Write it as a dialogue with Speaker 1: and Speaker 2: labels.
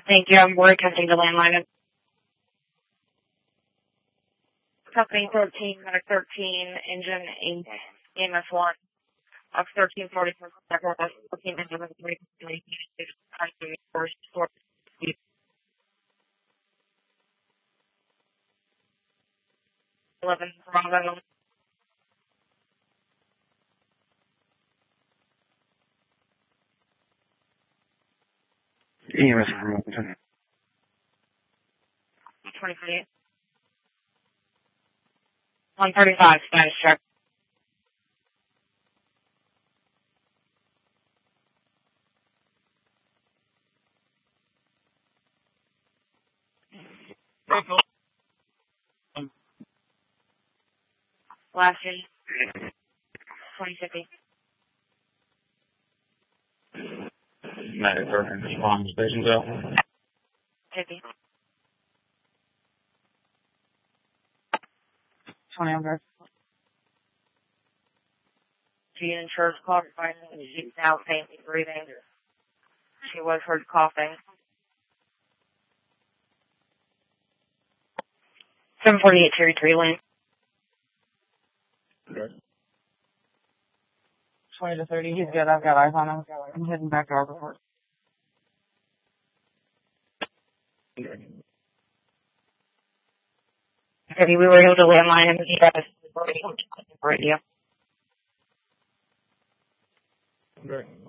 Speaker 1: Thank you. We're attempting to landline. Company 13, Medic 13, Engine 8, EMS 1, Ox 1340, 14, Engine 3, 11, Bravo.
Speaker 2: EMS from Wilmington.
Speaker 1: 28. 135, Spanish check. Last year, 2050.
Speaker 2: Medic 13, respond to station cell.
Speaker 1: 50. 20 over. She ensures coughing, she's now faintly breathing. She was heard coughing. 748 Cherry Tree Lane.
Speaker 2: Good.
Speaker 1: 20 to 30. He's good. I've got eyes on him. I'm heading back to our report.
Speaker 2: Good.
Speaker 1: We were able to landline him. He got us radio.
Speaker 2: Good.